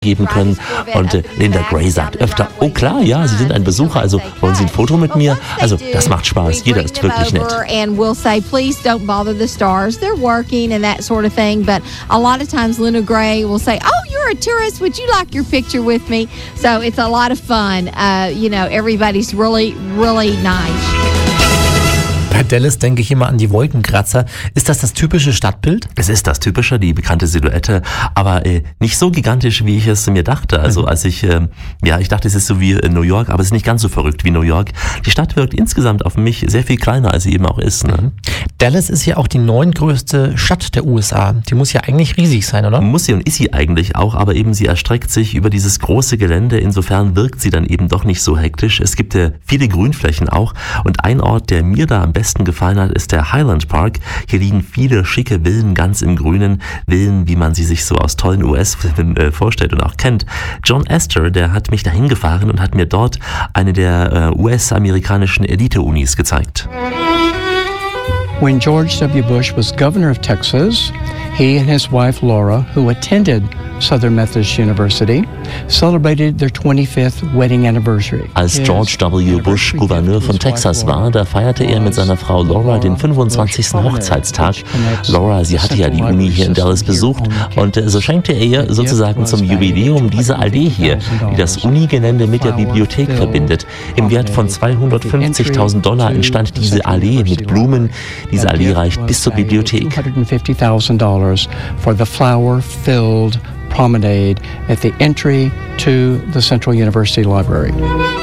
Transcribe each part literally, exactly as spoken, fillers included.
geben können. Und äh, Linda Gray sagt öfter, oh klar, ja, Sie sind ein Besucher, also wollen Sie ein Foto mit mir? Also das macht Spaß, jeder ist wirklich nett. And we'll say, please don't bother the stars, they're working and that sort of thing. But a lot of times Linda Gray will say, oh, you're a tourist, would you like your picture with me? So it's a lot of fun. Uh, you know, everybody's really, really nice. Bei Dallas denke ich immer an die Wolkenkratzer. Ist das das typische Stadtbild? Es ist das typische, die bekannte Silhouette, aber äh, nicht so gigantisch, wie ich es mir dachte. Also als ich, äh, ja, ich dachte, es ist so wie in New York, aber es ist nicht ganz so verrückt wie New York. Die Stadt wirkt insgesamt auf mich sehr viel kleiner, als sie eben auch ist. Ne? Dallas ist ja auch die neuntgrößte Stadt der U S A. Die muss ja eigentlich riesig sein, oder? Muss sie und ist sie eigentlich auch, aber eben sie erstreckt sich über dieses große Gelände. Insofern wirkt sie dann eben doch nicht so hektisch. Es gibt äh, viele Grünflächen auch und ein Ort, der mir da am besten gefallen hat, ist der Highland Park. Hier liegen viele schicke Villen ganz im Grünen. Villen, wie man sie sich so aus tollen U S-Filmen äh, vorstellt und auch kennt. John Astor, der hat mich dahin gefahren und hat mir dort eine der äh, U S-amerikanischen Elite-Unis gezeigt. When George W. Bush was governor of Texas, he and his wife Laura, who attended Southern Methodist University, celebrated their twenty-fifth wedding anniversary. Als George W. Bush Gouverneur von Texas war, da feierte er mit seiner Frau Laura den fünfundzwanzigsten Hochzeitstag. Laura, sie hatte ja die Uni hier in Dallas besucht und so schenkte er ihr sozusagen zum Jubiläum diese Allee hier, die das Uni-Gelände mit der Bibliothek verbindet. Im Wert von zweihundertfünfzigtausend Dollar entstand diese Allee mit Blumen. Diese Allee reicht bis zur Bibliothek. two hundred fifty thousand dollars for the flower-filled promenade at the entry to the Central University Library.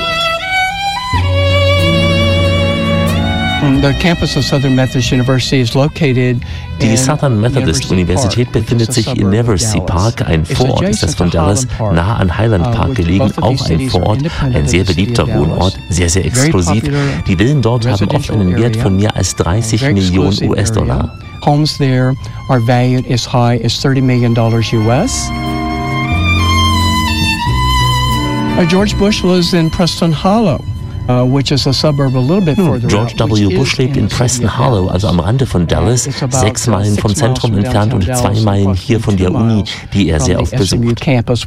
The campus of Southern Methodist University is located. Die Southern Methodist Universität befindet sich in Neversey Park, ein Vorort ist das von Dallas, nah an Highland Park gelegen, auch ein Vorort, ein sehr beliebter Wohnort, sehr, sehr exklusiv. Die Villen dort haben oft einen Wert von mehr als dreißig Millionen U S-Dollar. Homes there are valued as high as thirty million dollars U S. Uh, George Bush lives in Preston Hollow. Uh, which is a suburb a little bit further George W. Bush lebt in Preston Hollow, also am Rande von Dallas, sechs Meilen vom Zentrum entfernt und zwei Meilen hier von der Uni, die er sehr oft besucht.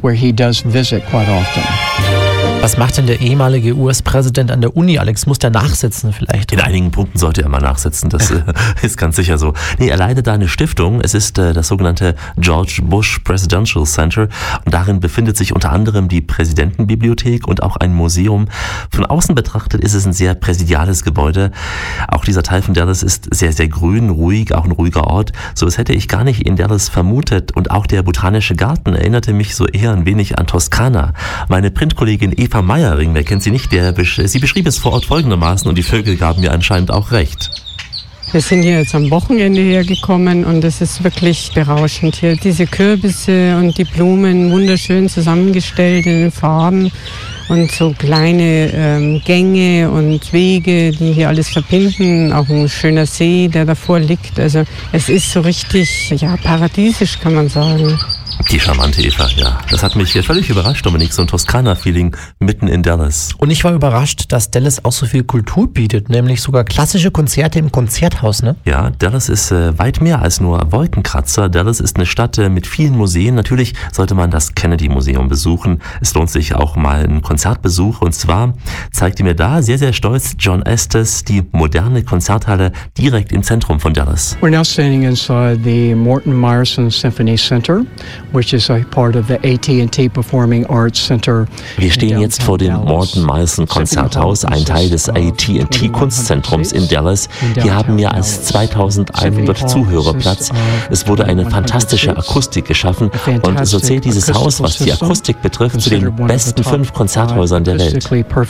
Was macht denn der ehemalige U S-Präsident an der Uni, Alex? Muss der nachsitzen vielleicht? In einigen Punkten sollte er mal nachsitzen, das äh, ist ganz sicher so. Nee, er leitet da eine Stiftung. Es ist äh, das sogenannte George Bush Presidential Center und darin befindet sich unter anderem die Präsidentenbibliothek und auch ein Museum. Von außen betrachtet ist es ein sehr präsidiales Gebäude. Auch dieser Teil von Dallas ist sehr, sehr grün, ruhig, auch ein ruhiger Ort. So was hätte ich gar nicht in Dallas vermutet. Und auch der Botanische Garten erinnerte mich so eher ein wenig an Toskana. Meine Printkollegin Eva Meyering, wer kennt sie nicht, der, sie beschrieb es vor Ort folgendermaßen und die Vögel gaben mir anscheinend auch recht. Wir sind hier jetzt am Wochenende hergekommen und es ist wirklich berauschend hier. Diese Kürbisse und die Blumen wunderschön zusammengestellt in den Farben und so kleine ähm, Gänge und Wege, die hier alles verbinden. Auch ein schöner See, der davor liegt. Also es ist so richtig, ja, paradiesisch, kann man sagen. Die charmante Eva, ja. Das hat mich völlig überrascht, Dominik, so ein Toskana-Feeling mitten in Dallas. Und ich war überrascht, dass Dallas auch so viel Kultur bietet, nämlich sogar klassische Konzerte im Konzerthaus, ne? Ja, Dallas ist äh, weit mehr als nur Wolkenkratzer. Dallas ist eine Stadt äh, mit vielen Museen. Natürlich sollte man das Kennedy-Museum besuchen. Es lohnt sich auch mal ein Konzertbesuch. Und zwar zeigte mir da sehr, sehr stolz John Astor die moderne Konzerthalle direkt im Zentrum von Dallas. We're now standing inside the Morton Meyerson Symphony Center, which is a part of the A T and T Performing Arts Center. Wir stehen jetzt vor dem Morton Meyerson Konzerthaus, ein Teil des A T and T Kunstzentrums in Dallas. Hier haben mehr als zweitausendeinhundert Zuhörer Platz. Es wurde eine fantastische Akustik geschaffen und so zählt dieses Haus, was die Akustik betrifft, zu den besten fünf Konzerthäusern der Welt.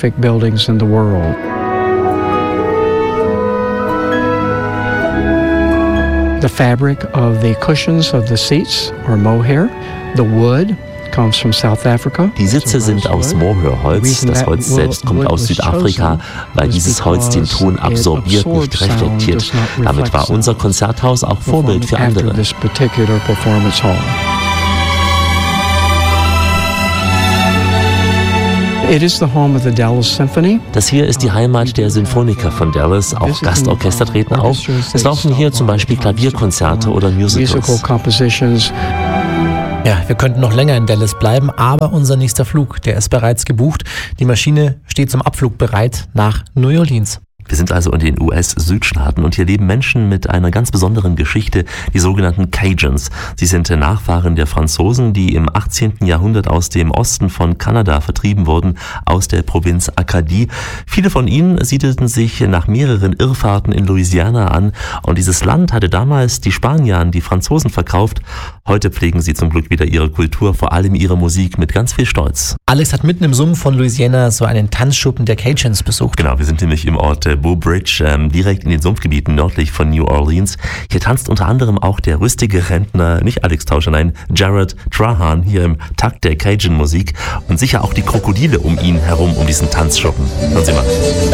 The fabric of the cushions of the seats are mohair. The wood comes from South Africa. Die Sitze sind aus Mohair-Holz. Das Holz selbst kommt aus Südafrika, weil dieses Holz den Ton absorbiert, nicht reflektiert. Damit war unser Konzerthaus auch Vorbild für andere. Das hier ist die Heimat der Symphoniker von Dallas. Auch Gastorchester treten auf. Es laufen hier zum Beispiel Klavierkonzerte oder Musicals. Ja, wir könnten noch länger in Dallas bleiben, aber unser nächster Flug, der ist bereits gebucht. Die Maschine steht zum Abflug bereit nach New Orleans. Wir sind also in den U S-Südstaaten und hier leben Menschen mit einer ganz besonderen Geschichte, die sogenannten Cajuns. Sie sind Nachfahren der Franzosen, die im achtzehnten Jahrhundert aus dem Osten von Kanada vertrieben wurden, aus der Provinz Acadie. Viele von ihnen siedelten sich nach mehreren Irrfahrten in Louisiana an und dieses Land hatte damals die Spanier an die Franzosen verkauft. Heute pflegen sie zum Glück wieder ihre Kultur, vor allem ihre Musik, mit ganz viel Stolz. Alex hat mitten im Sumpf von Louisiana so einen Tanzschuppen der Cajuns besucht. Genau, wir sind nämlich im Ort Bow Bridge, ähm, direkt in den Sumpfgebieten nördlich von New Orleans. Hier tanzt unter anderem auch der rüstige Rentner, nicht Alex Tauscher, nein, Jared Trahan, hier im Takt der Cajun-Musik und sicher auch die Krokodile um ihn herum, um diesen Tanzschuppen. Hören Sie mal.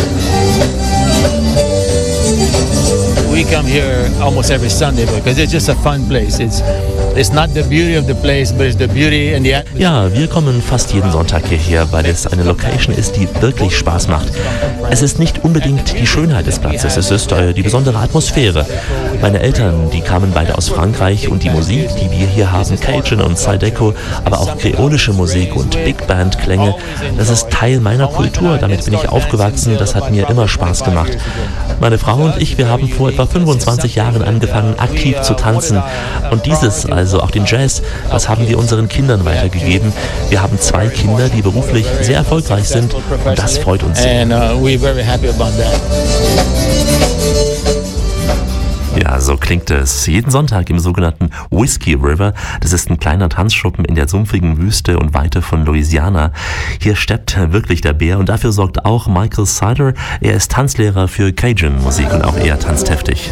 We come here almost every Sunday because it's just a fun place. It's it's not the beauty of the place, but it's the beauty and the atmosphere. Ja, wir kommen fast jeden Sonntag hierher, weil es eine Location ist, die wirklich Spaß macht. Es ist nicht unbedingt die Schönheit des Platzes, es ist äh, die besondere Atmosphäre. Meine Eltern, die kamen beide aus Frankreich und die Musik, die wir hier haben, Cajun und Zydeco, aber auch kreolische Musik und Big Band Klänge, das ist Teil meiner Kultur, damit bin ich aufgewachsen, das hat mir immer Spaß gemacht. Meine Frau und ich, wir haben vor etwa fünfundzwanzig Jahren angefangen, aktiv zu tanzen. Und dieses, also auch den Jazz, das haben wir unseren Kindern weitergegeben. Wir haben zwei Kinder, die beruflich sehr erfolgreich sind und das freut uns sehr. Ja, so klingt es jeden Sonntag im sogenannten Whiskey River. Das ist ein kleiner Tanzschuppen in der sumpfigen Wüste und Weite von Louisiana. Hier steppt wirklich der Bär und dafür sorgt auch Michael Sider. Er ist Tanzlehrer für Cajun-Musik und auch er tanzt heftig.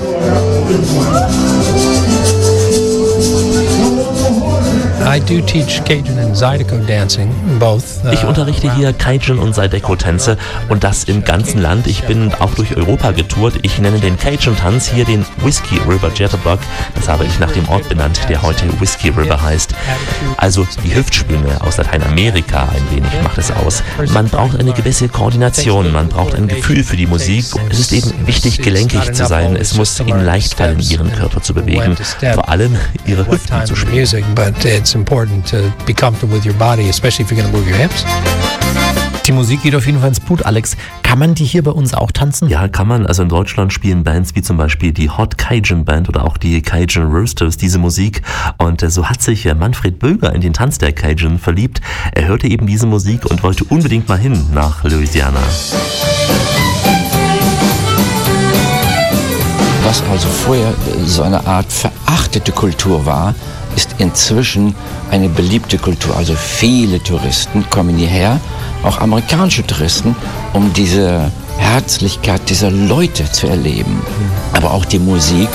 I do teach Cajun and Zydeco dancing, both. Uh, ich unterrichte hier Cajun und Zydeco-Tänze und das im ganzen Land. Ich bin auch durch Europa getourt. Ich nenne den Cajun-Tanz hier den Whiskey River Jitterbug. Das habe ich nach dem Ort benannt, der heute Whiskey River heißt. Also die Hüftschwünge aus Lateinamerika ein wenig macht es aus. Man braucht eine gewisse Koordination, man braucht ein Gefühl für die Musik. Es ist eben wichtig, gelenkig zu sein. Es muss ihnen leicht fallen, ihren Körper zu bewegen, vor allem ihre Hüften zu spielen. Important to be comfortable with your body, especially if you're going to move your hips. Die Musik geht auf jeden Fall ins Blut, Alex. Kann man die hier bei uns auch tanzen? Ja, kann man. Also in Deutschland spielen Bands wie zum Beispiel die Hot Cajun Band oder auch die Cajun Roasters diese Musik. Und äh, so hat sich äh, Manfred Böger in den Tanz der Cajun verliebt. Er hörte eben diese Musik und wollte unbedingt mal hin nach Louisiana. Was also vorher so eine Art verachtete Kultur war, ist inzwischen eine beliebte Kultur. Also viele Touristen kommen hierher, auch amerikanische Touristen, um diese Herzlichkeit dieser Leute zu erleben. Aber auch die Musik.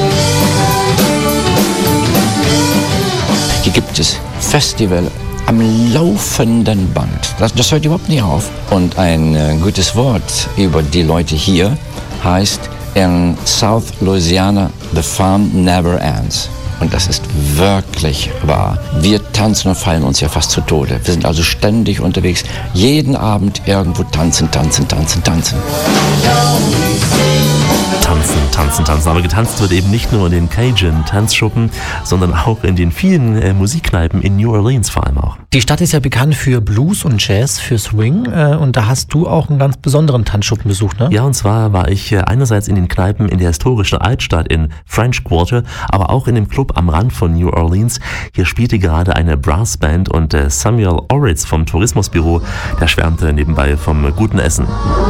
Hier gibt es Festival am laufenden Band. Das, das hört überhaupt nicht auf. Und ein äh, gutes Wort über die Leute hier heißt, in South Louisiana, the fun never ends. Und das ist wirklich wahr. Wir tanzen und fallen uns ja fast zu Tode. Wir sind also ständig unterwegs. Jeden Abend irgendwo tanzen, tanzen, tanzen, tanzen. Tanzen, tanzen, tanzen. Aber getanzt wird eben nicht nur in den Cajun-Tanzschuppen, sondern auch in den vielen äh, Musikkneipen in New Orleans vor allem auch. Die Stadt ist ja bekannt für Blues und Jazz, für Swing. Äh, und da hast du auch einen ganz besonderen Tanzschuppen besucht, ne? Ja, und zwar war ich äh, einerseits in den Kneipen in der historischen Altstadt in French Quarter, aber auch in dem Club am Rand von New Orleans. Hier spielte gerade eine Brassband und äh, Samuel Oritz vom Tourismusbüro, der schwärmte nebenbei vom guten Essen.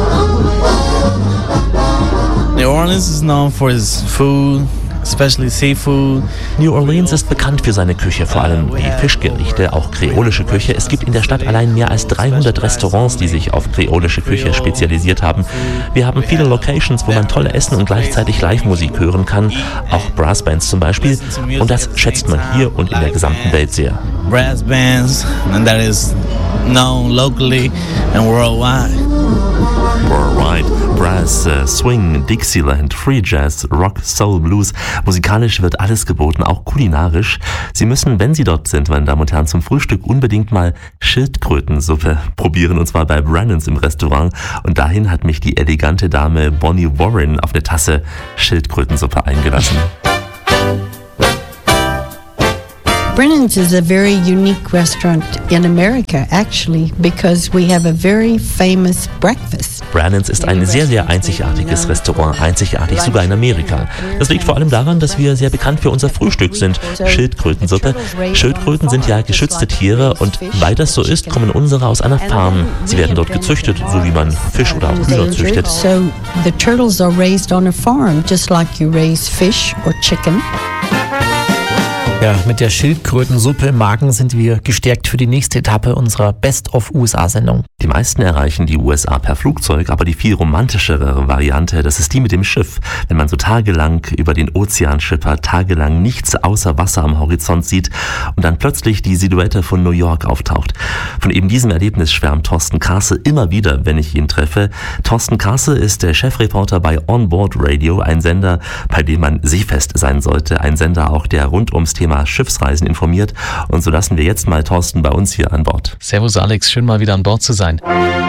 New Orleans is known for its food, especially seafood. New Orleans ist bekannt für seine Küche, vor allem die Fischgerichte, auch kreolische Küche. Es gibt in der Stadt allein mehr als dreihundert Restaurants, die sich auf kreolische Küche spezialisiert haben. Wir haben viele Locations, wo man tolle Essen und gleichzeitig Live-Musik hören kann, auch Brassbands zum Beispiel. Und das schätzt man hier und in der gesamten Welt sehr. Brassbands, and that is known locally and worldwide. Worldwide. Brass, äh, Swing, Dixieland, Free Jazz, Rock, Soul, Blues. Musikalisch wird alles geboten, auch kulinarisch. Sie müssen, wenn Sie dort sind, meine Damen und Herren, zum Frühstück unbedingt mal Schildkrötensuppe probieren, und zwar bei Brennan's im Restaurant. Und dahin hat mich die elegante Dame Bonnie Warren auf eine Tasse Schildkrötensuppe eingelassen. Brennan's is a very unique restaurant in America, actually, because we have a very famous breakfast. Brennan's ist ein sehr, sehr einzigartiges Restaurant, einzigartig sogar in Amerika. Das liegt vor allem daran, dass wir sehr bekannt für unser Frühstück sind, Schildkrötensuppe. Schildkröten sind ja geschützte Tiere und weil das so ist, kommen unsere aus einer Farm. Sie werden dort gezüchtet, so wie man Fisch oder auch Hühner züchtet. So the turtles are raised on a farm, just like you raise fish or chicken. Ja, mit der Schildkrötensuppe im Magen sind wir gestärkt für die nächste Etappe unserer Best-of-U S A-Sendung. Die meisten erreichen die U S A per Flugzeug, aber die viel romantischere Variante, das ist die mit dem Schiff. Wenn man so tagelang über den Ozean schippert, tagelang nichts außer Wasser am Horizont sieht und dann plötzlich die Silhouette von New York auftaucht. Von eben diesem Erlebnis schwärmt Thorsten Karse immer wieder, wenn ich ihn treffe. Thorsten Karse ist der Chefreporter bei Onboard Radio, ein Sender, bei dem man seefest sein sollte. Ein Sender auch, der rund ums Thema Schiffsreisen informiert. Und so lassen wir jetzt mal Thorsten bei uns hier an Bord. Servus Alex, schön mal wieder an Bord zu sein.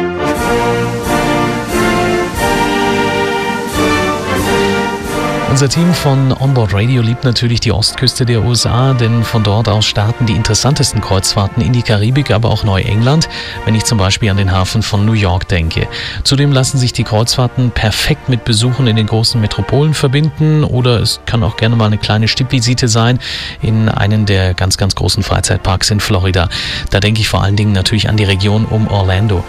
Unser Team von Onboard Radio liebt natürlich die Ostküste der U S A, denn von dort aus starten die interessantesten Kreuzfahrten in die Karibik, aber auch Neuengland, wenn ich zum Beispiel an den Hafen von New York denke. Zudem lassen sich die Kreuzfahrten perfekt mit Besuchen in den großen Metropolen verbinden oder es kann auch gerne mal eine kleine Stippvisite sein in einen der ganz, ganz großen Freizeitparks in Florida. Da denke ich vor allen Dingen natürlich an die Region um Orlando.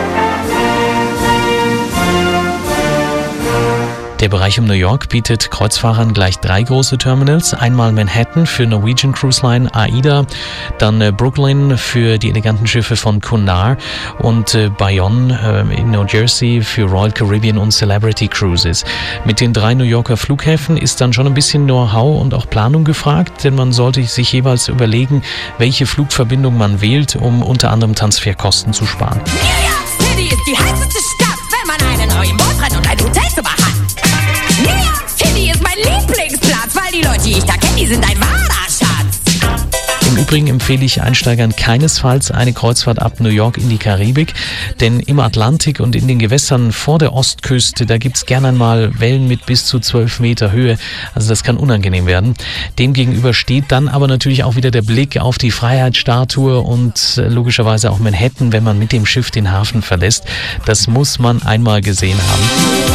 Der Bereich um New York bietet Kreuzfahrern gleich drei große Terminals. Einmal Manhattan für Norwegian Cruise Line AIDA, dann äh, Brooklyn für die eleganten Schiffe von Cunard und äh, Bayonne äh, in New Jersey für Royal Caribbean und Celebrity Cruises. Mit den drei New Yorker Flughäfen ist dann schon ein bisschen Know-how und auch Planung gefragt, denn man sollte sich jeweils überlegen, welche Flugverbindung man wählt, um unter anderem Transferkosten zu sparen. New York City ist die heißeste Stadt, wenn man einen neuen Boyfriend und ein Hotelzimmer hat. New York City ist mein Lieblingsplatz, weil die Leute, die ich da kenne, die sind ein wahrer Schatz. Im Übrigen empfehle ich Einsteigern keinesfalls eine Kreuzfahrt ab New York in die Karibik, denn im Atlantik und in den Gewässern vor der Ostküste, da gibt es gerne einmal Wellen mit bis zu zwölf Meter Höhe, also das kann unangenehm werden. Demgegenüber steht dann aber natürlich auch wieder der Blick auf die Freiheitsstatue und äh, logischerweise auch Manhattan, wenn man mit dem Schiff den Hafen verlässt. Das muss man einmal gesehen haben.